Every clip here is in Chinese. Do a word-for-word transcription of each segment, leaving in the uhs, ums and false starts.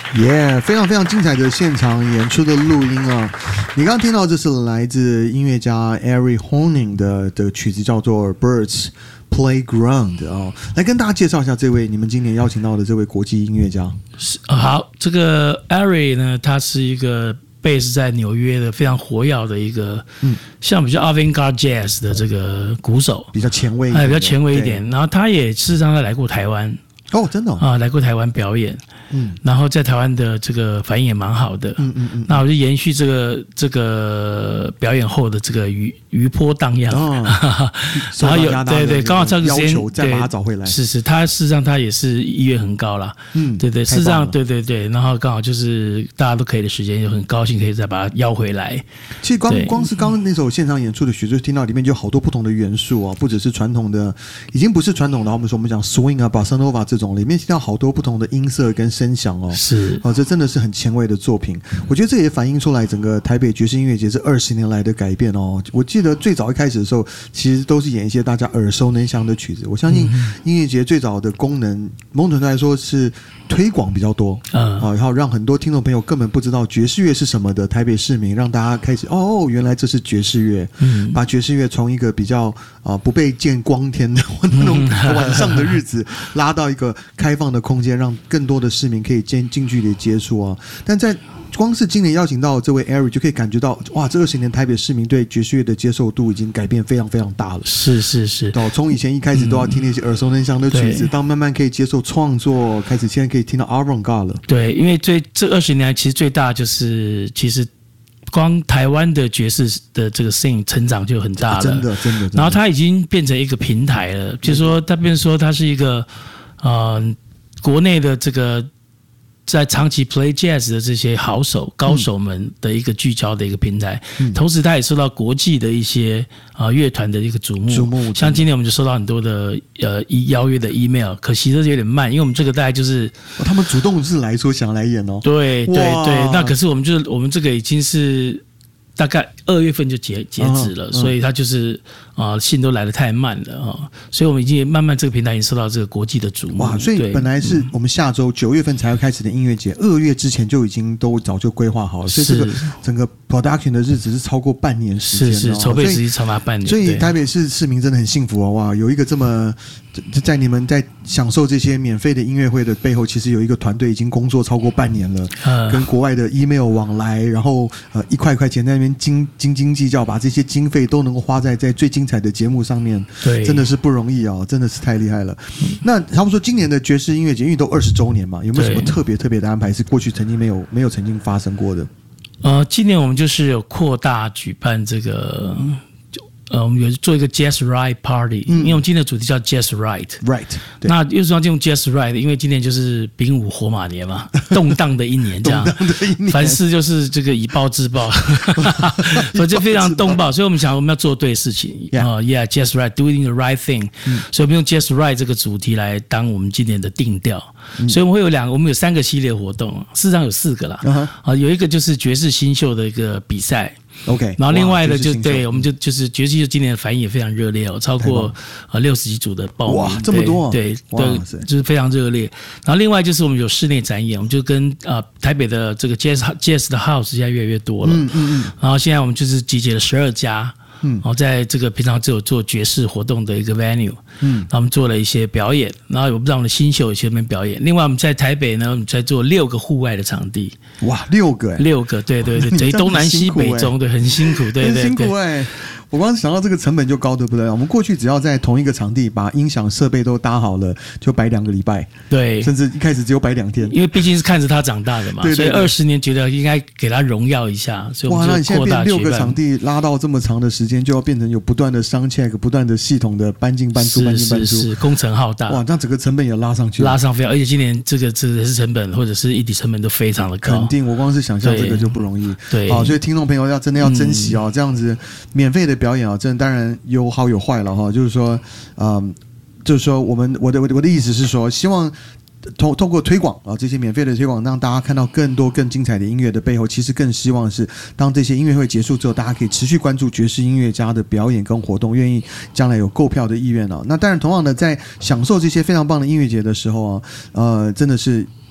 耶、yeah, 非常非常精彩的现场演出的录音啊！你刚刚听到这是来自音乐家 Eric Horning 的的曲子，叫做 Birds Playground 哦，来跟大家介绍一下这位你们今年邀请到的这位国际音乐家。 好，这个 Eric 呢，他是一个 base 在纽约的非常活跃的一个，嗯，像比较 avant-garde jazz 的这个鼓手， 比较前卫一点， 哎，比较前卫一点。然后他也事实上他来过台湾。 哦，真的、哦、 啊，来过台湾表演，嗯，然后在台湾的这个反应也蛮好的，嗯嗯嗯。那我就延续这个这个表演后的这个余余波荡漾，哦、然后有对对，刚好这个时间再把他找回来， 是是，他事实上他也是意愿很高啦，嗯，对对，事实上对对对，然后刚好就是大家都可以的时间，就很高兴可以再把他邀回来。 其实光光是刚刚那首现场演出的曲子，听到里面就有好多不同的元素啊，不只是传统的，已经不是传统的，我们说我们讲 swing 啊 ，bossa nova 这种里面听到好多不同的音色跟声响哦， 是哦，这真的是很前卫的作品。我觉得这也反映出来整个台北爵士音乐节这二十年来的改变哦。我记得最早一开始的时候，其实都是演一些大家耳熟能详的曲子。我相信音乐节最早的功能，某种程度来说是推广比较多，嗯，啊，然后让很多听众朋友根本不知道爵士乐是什么的台北市民，让大家开始哦，原来这是爵士乐，嗯，把爵士乐从一个比较啊、呃、不被见光天的那种晚上的日子拉到一个开放的空间，让更多的市民可以近近距离接触啊。但在光是今年邀请到这位 Eric 就可以感觉到，哇，这二十年台北市民对爵士乐的接受度已经改变非常非常大了。 是是是， 哦，从以前一开始都要听那些耳熟能详的曲子，到慢慢可以接受创作，开始现在可以听到 avant-garde 了。 对，因为最这二十年来，其实最大就是其实。光台湾的爵士的这个 scene 成长就很大了， 真的真的。真的然后它已经变成一个平台了，就是说它变成说它是一个呃国内的这个在长期 play jazz 的这些好手高手们的一个聚焦的一个平台，嗯、同时它也受到国际的一些啊乐团的一个瞩目。瞩目，像今天我们就收到很多的呃邀约的 email， 可惜这有点慢，因为我们这个大概就是、 哦、他们主动是来说想来演哦。 对对对，那可是我们就是我们这个已经是大概二月份就截截止了，嗯嗯、所以它就是啊、呃、信都来得太慢了啊、哦，所以我们已经慢慢这个平台已经受到这个国际的瞩目。 哇，所以本来是我们下周九月份才要开始的音乐节，二、嗯、月之前就已经都早就规划好了，所以这个整个 production 的日子是超过半年时间， 是是筹备时间长达半年， 所以台北市市民真的很幸福哦，哇，有一个这么在你们在享受这些免费的音乐会的背后，其实有一个团队已经工作超过半年了，呃、跟国外的 email 往来，然后呃一块一块钱在那边斤斤斤计较，把这些经费都能够花在在最精彩的节目上面， 对， 真的是不容易哦，真的是太厉害了。嗯、那他们说今年的爵士音乐节，因为都二十周年嘛，有没有什么特别特别的安排是过去曾经没有没有曾经发生过的？ 呃，今年我们就是有扩大举办这个。嗯呃，我们有做一个 Jazz Ride Party，、嗯、因为我们今天的主题叫 Jazz Ride。Right， 那为什么要用 Jazz Ride？ 因为今年就是丙午火马年嘛，动荡的一年，这样， 动荡的一年， 凡事就是这个以暴制暴，所以就非常动暴。所以我们想我们要做对事情啊、yeah. 呃、，Yeah，Jazz Ride，Doing the right thing、嗯。所以我们用 Jazz Ride 这个主题来当我们今年的定调。嗯、所以我们会有两个，我们有三个系列活动，事实上有四个啦。啊、uh-huh. 呃，有一个就是爵士新秀的一个比赛。 OK， 然后另外的就对，我们就就是爵士今年的反应也非常热烈哦，超过呃六十几组的报名， 哇，这么多、哦， 对对，就是非常热烈。然后另外就是我们有室内展演，我们就跟呃台北的这个 Jazz Jazz 的 House 现在越来越多了，嗯嗯嗯。然后现在我们就是集结了十二家。嗯，然后在这个平常只有做爵士活动的一个 venue， 嗯，然后我们做了一些表演，然后我们让我们的新秀有些边表演。另外我们在台北呢，我们在做六个户外的场地， 哇，六个、欸， 六个，对对对，等于东南西北中，对，很辛苦，对对对， 很辛苦哎、欸。我刚想到这个成本就高，对不对？我们过去只要在同一个场地把音响设备都搭好了，就摆两个礼拜， 对， 甚至一开始只有摆两天， 因为毕竟是看着他长大的嘛，对对对，所以二十年觉得应该给他荣耀一下，所以我们就扩大举办。哇，那你现在变六个场地拉到这么长的时间，就要变成有不断的sound check，不断的系统的搬进搬出，搬进搬出， 是是是，工程浩大。 哇，那整个成本也拉上去了， 拉上非常，而且今年这个这个是成本或者是一体成本都非常的高， 肯定。我光是想象这个就不容易， 对， 好，所以听众朋友要真的要珍惜哦，嗯、这样子免费的表演啊，真的当然。有好有坏了哈，就是说，嗯，就是说，我们我的我的我的意思是说，希望通通过推广啊，这些免费的推广，让大家看到更多更精彩的音乐的背后，其实更希望是，当这些音乐会结束之后，大家可以持续关注爵士音乐家的表演跟活动，愿意将来有购票的意愿啊。那当然，同样的，在享受这些非常棒的音乐节的时候啊，呃，真的是。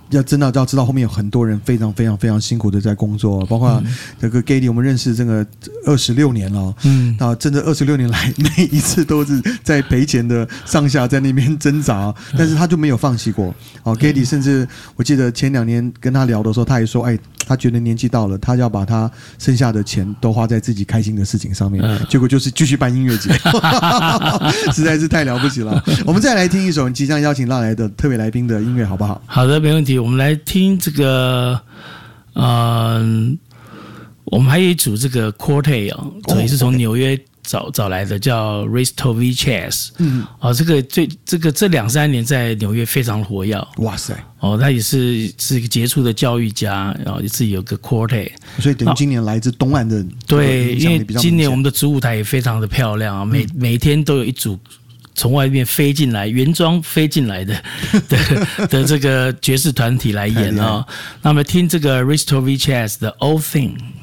要真的要知道后面有很多人非常非常非常辛苦的在工作，包括这个 Gady 我们认识这个二十六年了，嗯，啊，真的二十六年来每一次都是在赔钱的上下在那边挣扎，但是他就没有放弃过。哦 ，Gady 甚至我记得前两年跟他聊的时候，他也说，哎，他觉得年纪到了，他要把他剩下的钱都花在自己开心的事情上面，嗯、结果就是继续办音乐节，实在是太了不起了。我们再来听一首即将邀请到来的特别来宾的音乐，好不好？ 好的，没问题。我们来听这个，嗯、呃，我们还有一组这个 Quartet 啊、哦，也是从纽约找找来的，叫 Ristovich。嗯，哦，这个最这个这两三年在纽约非常活跃。 哇塞！ 哦，他也是是一个杰出的教育家，然后自己有个 Quartet， 所以等于今年来自东岸的、哦、 对，因为今年我们的主舞台也非常的漂亮啊，每、嗯、每天都有一组。从外面飞进来，原装飞进来的的的这个爵士团体来演啊、哦。那么听这个 Ristovich的 Old Thing。